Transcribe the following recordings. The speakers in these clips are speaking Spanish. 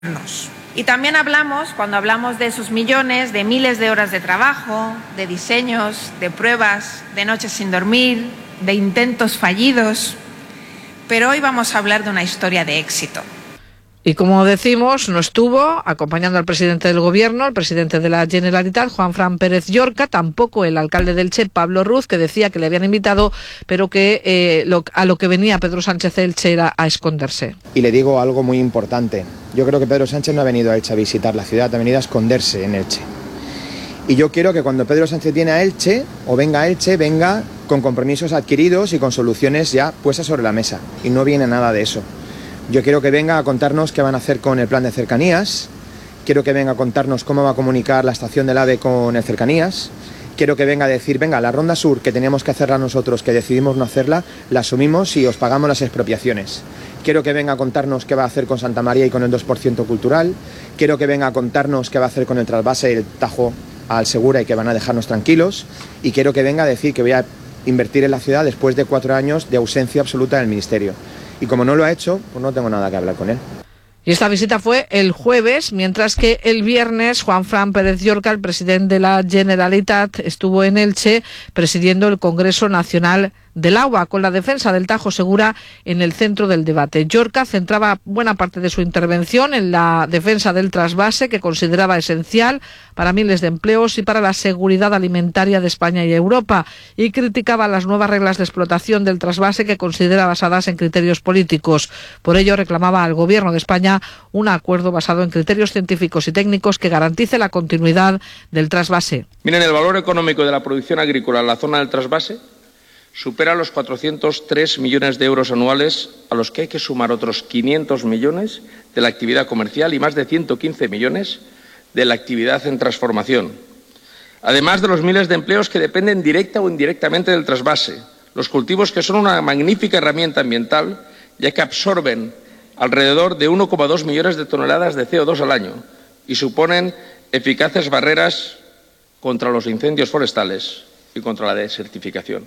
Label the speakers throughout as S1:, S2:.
S1: Y también hablamos, cuando hablamos de esos millones, de miles de horas de trabajo, de diseños, de pruebas, de noches sin dormir, de intentos fallidos. Pero hoy vamos a hablar de una historia de éxito.
S2: Y como decimos, no estuvo acompañando al presidente del Gobierno, el presidente de la Generalitat, Juanfran Pérez Llorca, tampoco el alcalde de Elche, Pablo Ruz, que decía que le habían invitado, pero que a lo que venía Pedro Sánchez a Elche era a esconderse.
S3: Y le digo algo muy importante. Yo creo que Pedro Sánchez no ha venido a Elche a visitar la ciudad, ha venido a esconderse en Elche. Y yo quiero que cuando Pedro Sánchez viene a Elche, o venga a Elche, venga con compromisos adquiridos y con soluciones ya puestas sobre la mesa. Y no viene nada de eso. Yo quiero que venga a contarnos qué van a hacer con el plan de cercanías, quiero que venga a contarnos cómo va a comunicar la estación del AVE con el cercanías, quiero que venga a decir, venga, la Ronda Sur que teníamos que hacerla nosotros, que decidimos no hacerla, la asumimos y os pagamos las expropiaciones. Quiero que venga a contarnos qué va a hacer con Santa María y con el 2% cultural, quiero que venga a contarnos qué va a hacer con el trasvase y el Tajo al Segura y que van a dejarnos tranquilos, y quiero que venga a decir que voy a invertir en la ciudad después de 4 años de ausencia absoluta del Ministerio. Y como no lo ha hecho, pues no tengo nada que hablar con él.
S2: Y esta visita fue el jueves, mientras que el viernes Juanfran Pérez Llorca, el presidente de la Generalitat, estuvo en Elche presidiendo el Congreso Nacional del Agua, con la defensa del Tajo Segura en el centro del debate. Llorca centraba buena parte de su intervención en la defensa del trasvase, que consideraba esencial para miles de empleos y para la seguridad alimentaria de España y Europa, y criticaba las nuevas reglas de explotación del trasvase que considera basadas en criterios políticos. Por ello reclamaba al Gobierno de España un acuerdo basado en criterios científicos y técnicos que garantice la continuidad del trasvase.
S4: Miren, el valor económico de la producción agrícola en la zona del trasvase supera los 403 millones de euros anuales, a los que hay que sumar otros 500 millones de la actividad comercial y más de 115 millones de la actividad en transformación. Además de los miles de empleos que dependen directa o indirectamente del trasvase, los cultivos que son una magnífica herramienta ambiental, ya que absorben alrededor de 1,2 millones de toneladas de CO2 al año y suponen eficaces barreras contra los incendios forestales y contra la desertificación.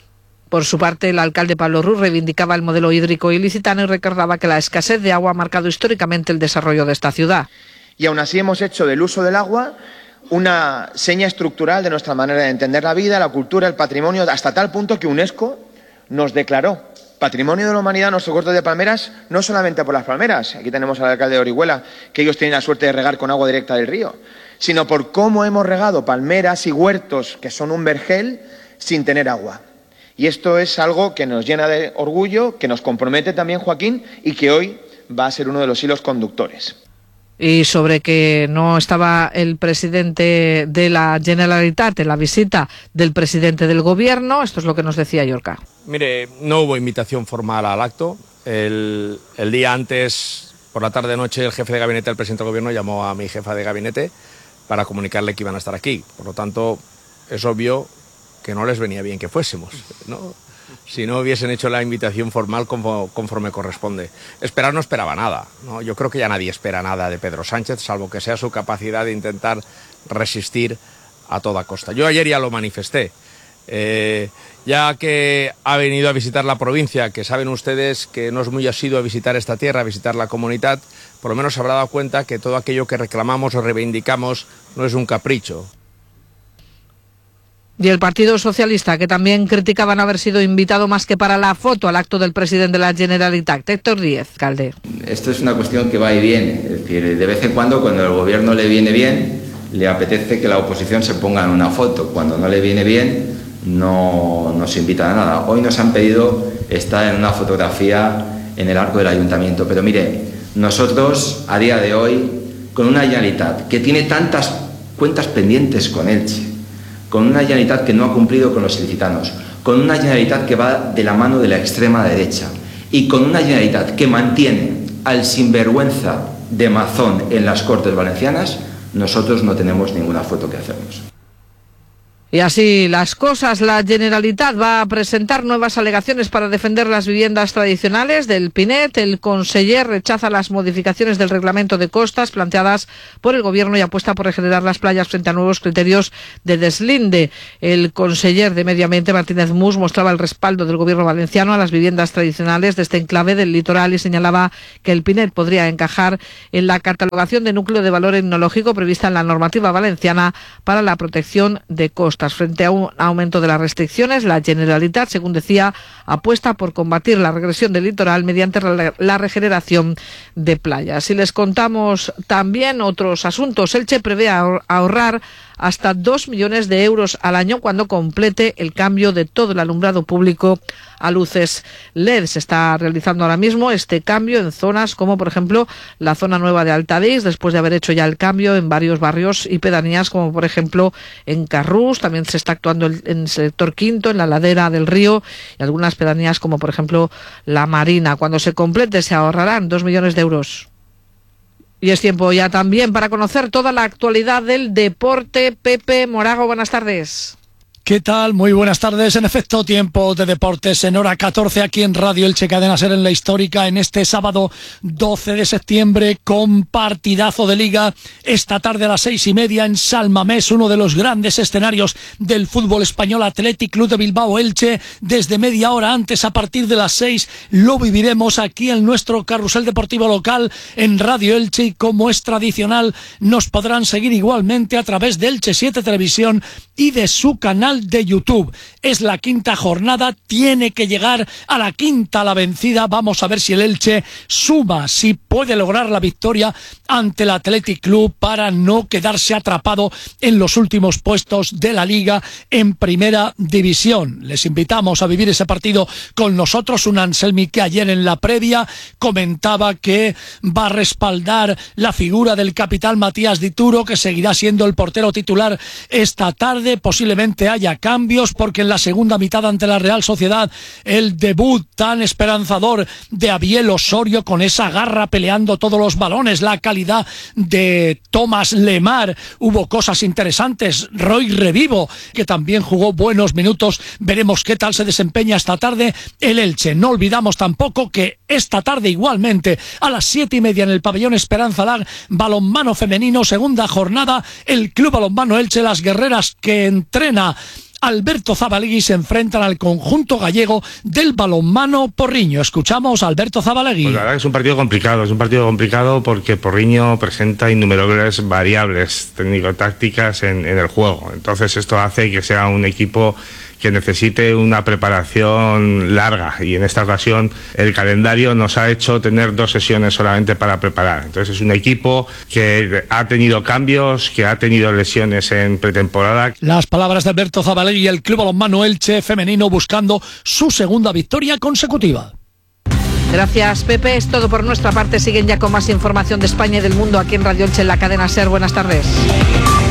S2: Por su parte, el alcalde Pablo Ruz reivindicaba el modelo hídrico ilicitano y recordaba que la escasez de agua ha marcado históricamente el desarrollo de esta ciudad.
S3: Y aún así hemos hecho del uso del agua una seña estructural de nuestra manera de entender la vida, la cultura, el patrimonio, hasta tal punto que UNESCO nos declaró Patrimonio de la Humanidad nuestro corte de palmeras, no solamente por las palmeras, aquí tenemos al alcalde de Orihuela, que ellos tienen la suerte de regar con agua directa del río, sino por cómo hemos regado palmeras y huertos que son un vergel sin tener agua. Y esto es algo que nos llena de orgullo, que nos compromete también, Joaquín, y que hoy va a ser uno de los hilos conductores.
S2: Y sobre que no estaba el presidente de la Generalitat en la visita del presidente del Gobierno, esto es lo que nos decía Llorca.
S5: Mire, no hubo invitación formal al acto. El día antes, por la tarde-noche, el jefe de gabinete del presidente del Gobierno llamó a mi jefa de gabinete para comunicarle que iban a estar aquí. Por lo tanto, es obvio que no les venía bien que fuésemos, ¿no? Si no hubiesen hecho la invitación formal conforme corresponde. Esperar no esperaba nada, ¿no? Yo creo que ya nadie espera nada de Pedro Sánchez, salvo que sea su capacidad de intentar resistir a toda costa. Yo ayer ya lo manifesté. Ya que ha venido a visitar la provincia, que saben ustedes que no es muy asiduo a visitar esta tierra, a visitar la comunidad, por lo menos se habrá dado cuenta que todo aquello que reclamamos o reivindicamos no es un capricho.
S2: Y el Partido Socialista, que también criticaba no haber sido invitado más que para la foto al acto del presidente de la Generalitat. Héctor Díez, alcalde.
S6: Esto es una cuestión que va y viene. Es decir, de vez en cuando el gobierno le viene bien, le apetece que la oposición se ponga en una foto. Cuando no le viene bien, no nos invitan a nada. Hoy nos han pedido estar en una fotografía en el arco del ayuntamiento. Pero mire, nosotros a día de hoy, con una Generalitat que tiene tantas cuentas pendientes con Elche, con una Generalitat que no ha cumplido con los ilicitanos, con una Generalitat que va de la mano de la extrema derecha y con una Generalitat que mantiene al sinvergüenza de Mazón en las Cortes Valencianas, nosotros no tenemos ninguna foto que hacernos.
S2: Y así las cosas, la Generalitat va a presentar nuevas alegaciones para defender las viviendas tradicionales del Pinet. El conseller rechaza las modificaciones del reglamento de costas planteadas por el Gobierno y apuesta por regenerar las playas frente a nuevos criterios de deslinde. El conseller de Medio Ambiente, Martínez Mus, mostraba el respaldo del Gobierno valenciano a las viviendas tradicionales de este enclave del litoral y señalaba que el Pinet podría encajar en la catalogación de núcleo de valor etnológico prevista en la normativa valenciana para la protección de costas. Frente a un aumento de las restricciones, la Generalitat, según decía, apuesta por combatir la regresión del litoral mediante la regeneración de playas. Y les contamos también otros asuntos. Elche prevé ahorrar hasta 2 millones de euros al año cuando complete el cambio de todo el alumbrado público a luces LED. Se está realizando ahora mismo este cambio en zonas como, por ejemplo, la zona nueva de Altadix, después de haber hecho ya el cambio en varios barrios y pedanías, como por ejemplo en Carrús. También se está actuando en el sector Quinto, en la ladera del río, y algunas pedanías como, por ejemplo, La Marina. Cuando se complete se ahorrarán 2 millones de euros. Y es tiempo ya también para conocer toda la actualidad del deporte. Pepe Morago, buenas tardes.
S7: ¿Qué tal? Muy buenas tardes. En efecto, tiempo de deportes en hora 14 aquí en Radio Elche Cadena Ser en la Histórica en este sábado 12 de septiembre con partidazo de Liga esta tarde a las 6:30 en Salmamés, uno de los grandes escenarios del fútbol español. Athletic Club de Bilbao Elche, desde media hora antes, a partir de las 6, lo viviremos aquí en nuestro carrusel deportivo local en Radio Elche, y como es tradicional nos podrán seguir igualmente a través de Elche 7 Televisión y de su canal de YouTube. Es la quinta jornada, tiene que llegar a la quinta la vencida. Vamos a ver si el Elche suma, si puede lograr la victoria ante el Athletic Club para no quedarse atrapado en los últimos puestos de la Liga en Primera División. Les invitamos a vivir ese partido con nosotros. Un Anselmi que ayer en la previa comentaba que va a respaldar la figura del capitán Matías Dituro, que seguirá siendo el portero titular esta tarde. Posiblemente haya cambios porque en la segunda mitad ante la Real Sociedad el debut tan esperanzador de Abiel Osorio, con esa garra peleando todos los balones, la calidad de Tomás Lemar, hubo cosas interesantes. Roy Revivo, que también jugó buenos minutos. Veremos qué tal se desempeña esta tarde el Elche. No olvidamos tampoco que esta tarde igualmente a las 7:30 en el pabellón Esperanza Lag, balonmano femenino, segunda jornada, el Club Balonmano Elche, las guerreras que entrena Alberto Zabalegui se enfrentan al conjunto gallego del balonmano Porriño. Escuchamos a Alberto Zabalegui.
S8: Pues la verdad que es un partido complicado porque Porriño presenta innumerables variables técnico-tácticas en el juego. Entonces esto hace que sea un equipo que necesite una preparación larga, y en esta ocasión el calendario nos ha hecho tener 2 sesiones solamente para preparar. Entonces es un equipo que ha tenido cambios, que ha tenido lesiones en pretemporada.
S7: Las palabras de Alberto Zabalegui, el Club Balonmano Elche femenino buscando su segunda victoria consecutiva.
S2: Gracias, Pepe. Es todo por nuestra parte. Siguen ya con más información de España y del mundo aquí en Radio Elche en la cadena SER. Buenas tardes.